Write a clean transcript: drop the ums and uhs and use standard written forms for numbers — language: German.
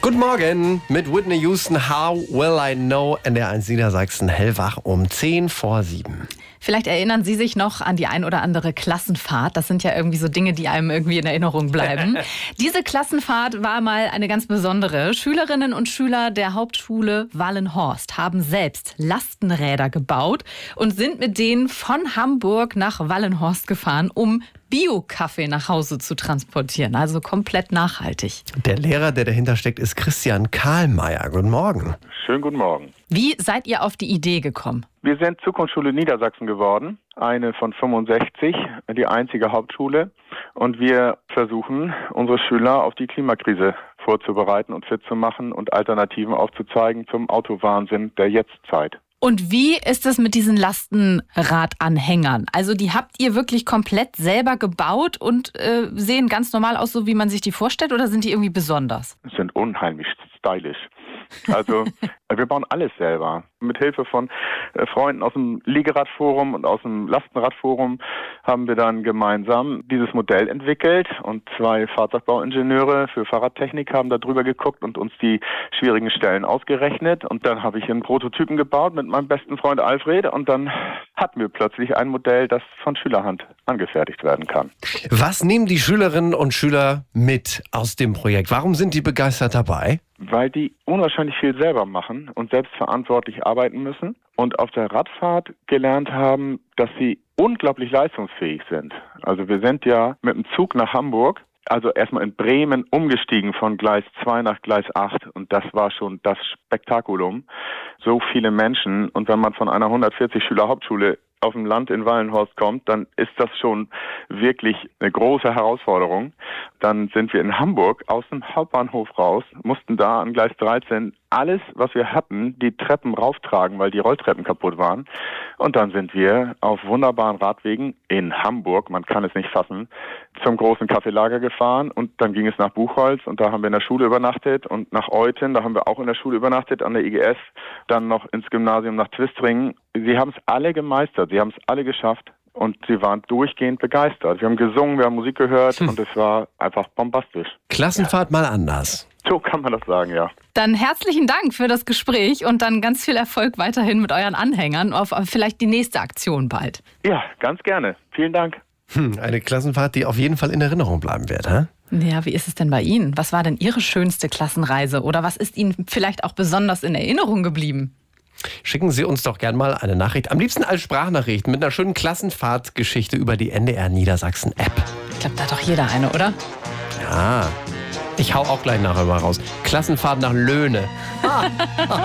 Guten Morgen mit Whitney Houston, How Will I Know, NDR1 Niedersachsen, hellwach um 7:10. Vielleicht erinnern Sie sich noch an die ein oder andere Klassenfahrt. Das sind ja irgendwie so Dinge, die einem irgendwie in Erinnerung bleiben. Diese Klassenfahrt war mal eine ganz besondere. Schülerinnen und Schüler der Hauptschule Wallenhorst haben selbst Lastenräder gebaut und sind mit denen von Hamburg nach Wallenhorst gefahren, um Bio-Kaffee nach Hause zu transportieren. Also komplett nachhaltig. Der Lehrer, der dahinter steckt, ist Christian Kahlmeier. Guten Morgen. Schönen guten Morgen. Wie seid ihr auf die Idee gekommen? Wir sind Zukunftsschule Niedersachsen geworden, eine von 65, die einzige Hauptschule. Und wir versuchen, unsere Schüler auf die Klimakrise vorzubereiten und fit zu machen und Alternativen aufzuzeigen zum Autowahnsinn der Jetztzeit. Und wie ist es mit diesen Lastenradanhängern? Also die habt ihr wirklich komplett selber gebaut und sehen ganz normal aus, so wie man sich die vorstellt, oder sind die irgendwie besonders? Sind unheimlich stylisch. Also wir bauen alles selber. Mit Hilfe von Freunden aus dem Liegeradforum und aus dem Lastenradforum haben wir dann gemeinsam dieses Modell entwickelt und 2 Fahrzeugbauingenieure für Fahrradtechnik haben da drüber geguckt und uns die schwierigen Stellen ausgerechnet. Und dann habe ich einen Prototypen gebaut mit meinem besten Freund Alfred und dann hatten wir plötzlich ein Modell, das von Schülerhand angefertigt werden kann. Was nehmen die Schülerinnen und Schüler mit aus dem Projekt? Warum sind die begeistert dabei? Weil die unwahrscheinlich viel selber machen und selbstverantwortlich arbeiten müssen und auf der Radfahrt gelernt haben, dass sie unglaublich leistungsfähig sind. Also wir sind ja mit dem Zug nach Hamburg, also erstmal in Bremen umgestiegen von Gleis 2 nach Gleis 8 und das war schon das Spektakulum. So viele Menschen und wenn man von einer 140-Schüler-Hauptschule auf dem Land in Wallenhorst kommt, dann ist das schon wirklich eine große Herausforderung. Dann sind wir in Hamburg aus dem Hauptbahnhof raus, mussten da an Gleis 13 alles, was wir hatten, die Treppen rauftragen, weil die Rolltreppen kaputt waren. Und dann sind wir auf wunderbaren Radwegen in Hamburg, man kann es nicht fassen, zum großen Kaffeelager gefahren und dann ging es nach Buchholz und da haben wir in der Schule übernachtet und nach Euthen, da haben wir auch in der Schule übernachtet, an der IGS, dann noch ins Gymnasium nach Twistringen. Sie haben es alle gemeistert, sie haben es alle geschafft. Und sie waren durchgehend begeistert. Wir haben gesungen, wir haben Musik gehört und es war einfach bombastisch. Klassenfahrt mal anders. So kann man das sagen, ja. Dann herzlichen Dank für das Gespräch und dann ganz viel Erfolg weiterhin mit euren Anhängern auf vielleicht die nächste Aktion bald. Ja, ganz gerne. Vielen Dank. Eine Klassenfahrt, die auf jeden Fall in Erinnerung bleiben wird, hä? Ja, wie ist es denn bei Ihnen? Was war denn Ihre schönste Klassenreise oder was ist Ihnen vielleicht auch besonders in Erinnerung geblieben? Schicken Sie uns doch gern mal eine Nachricht. Am liebsten als Sprachnachricht mit einer schönen Klassenfahrtgeschichte über die NDR Niedersachsen App. Ich glaube, da hat doch jeder eine, oder? Ja, ich hau auch gleich nachher mal raus. Klassenfahrt nach Löhne.